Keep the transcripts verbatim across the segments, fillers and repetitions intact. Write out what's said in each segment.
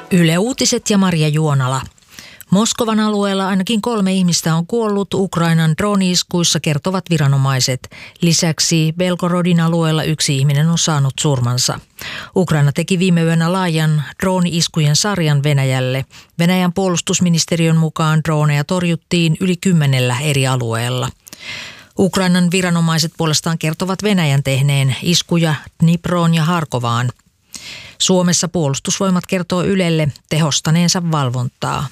Yle Uutiset ja Maria Juonala. Moskovan alueella ainakin kolme ihmistä on kuollut Ukrainan drooni-iskuissa, kertovat viranomaiset. Lisäksi Belgorodin alueella yksi ihminen on saanut surmansa. Ukraina teki viime yönä laajan drooni-iskujen sarjan Venäjälle. Venäjän puolustusministeriön mukaan droneja torjuttiin yli kymmenellä eri alueella. Ukrainan viranomaiset puolestaan kertovat Venäjän tehneen iskuja Dniproon ja Harkovaan. Suomessa puolustusvoimat kertoo Ylelle tehostaneensa valvontaa.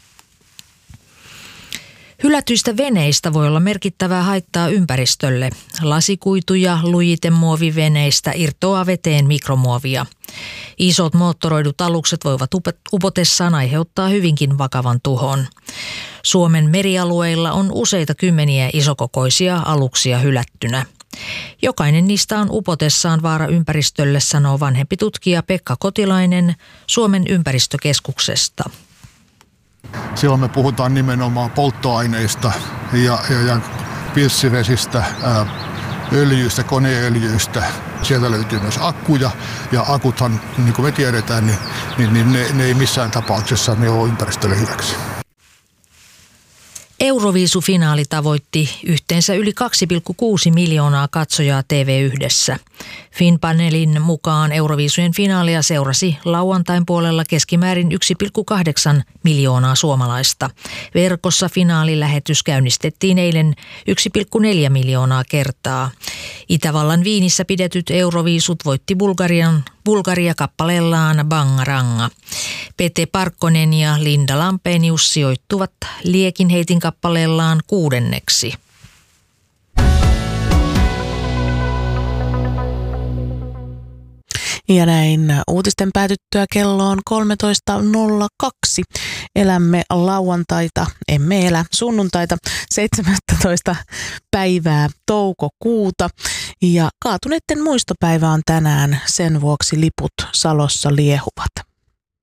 Hylätyistä veneistä voi olla merkittävää haittaa ympäristölle. Lasikuitu- ja lujitemuoviveneistä irtoaa veteen mikromuovia. Isot moottoroidut alukset voivat upotessaan aiheuttaa hyvinkin vakavan tuhon. Suomen merialueilla on useita kymmeniä isokokoisia aluksia hylättynä. Jokainen niistä on upotessaan vaara ympäristölle, sanoo vanhempi tutkija Pekka Kotilainen Suomen ympäristökeskuksesta. Silloin me puhutaan nimenomaan polttoaineista ja, ja, ja pilssivesistä, ää, öljyistä, koneöljyistä. Sieltä löytyy myös akkuja, ja akuthan, niin kuin me tiedetään, niin, niin, niin ne, ne ei missään tapauksessa ne ole ympäristölle hyväksi. Euroviisufinaali tavoitti yhteensä yli kaksi pilkku kuusi miljoonaa katsojaa T V yhdessä. Finpanelin mukaan Euroviisujen finaalia seurasi lauantain puolella keskimäärin yksi pilkku kahdeksan miljoonaa suomalaista. Verkossa finaalilähetys käynnistettiin eilen yksi pilkku neljä miljoonaa kertaa. Itävallan Viinissä pidetyt Euroviisut voitti Bulgarian, Bulgaria kappaleellaan Bangaranga. Pete Parkkonen ja Linda Lampenius sijoittuvat liekinheitin kappaleellaan kuudenneksi. Ja näin uutisten päätyttyä kello on kolmetoista nolla kaksi. Elämme lauantaita, emme elä sunnuntaita, seitsemästoista päivää toukokuuta. Ja kaatuneiden muistopäivä on tänään, sen vuoksi liput Salossa liehuvat.